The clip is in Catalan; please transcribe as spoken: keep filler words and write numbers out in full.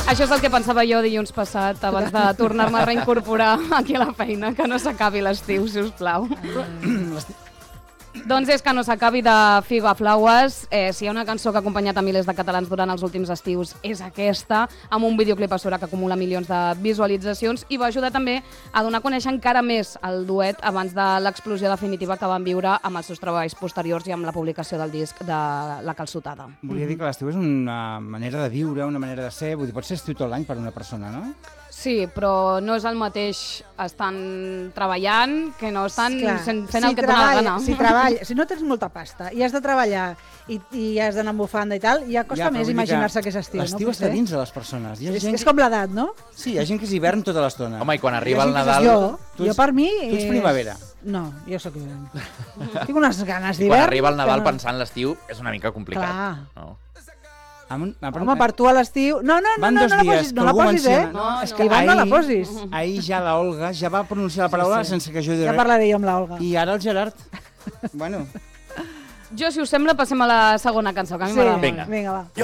Això és el que pensava jo dilluns passat, abans de tornar-me a reincorporar aquí a la feina, que no s'acabi l'estiu, si us plau. Doncs és que no s'acabi de Figa Flaues. Eh, si hi ha una cançó que ha acompanyat a milers de catalans durant els últims estius, és aquesta, amb un videoclip a sobre que acumula milions de visualitzacions i va ajudar també a donar a conèixer encara més el duet abans de l'explosió definitiva que van viure amb els seus treballs posteriors i amb la publicació del disc de La Calçotada. Volia dir que l'estiu és una manera de viure, una manera de ser, vull dir, pot ser estiu tot l'any per una persona, no? Sí, però no és el mateix estan treballant que no estan Clar, fent, fent si el que et dóna la gana. Si, treballa, si no tens molta pasta i has de treballar i, i has d'anar amb bufanda i tal, ja costa Ja, però més vull dir imaginar-se que que és estiu. l'estiu no? està dins de les persones. Hi ha És, gent és com l'edat, no? Sí, hi ha gent que és hivern tota l'estona. Home, i quan arriba Hi ha el gent que és Nadal... Jo, Tu jo ets- per mi... Tu ets és- primavera. No, jo sóc hivern. Tinc unes ganes d'hivern. Quan arriba el Nadal que no- pensant l'estiu és una mica complicat. Clar. No? Amb, amb, Home, per tu a l'estiu... No, no, no, Van no, dos no la dies posis, que no la algú posis, eh? menciona- No, és no. que Ivan, no la ahir- posis. Ahir ja la Olga ja va pronunciar la paraula sí. sense que jo digui Ja res. parlaré jo amb l'Olga. I ara el Gerard. Bueno... Jo, si us sembla, passem a la segona cançó, que a mi Sí, m'agrada molt. Vinga. vinga, va.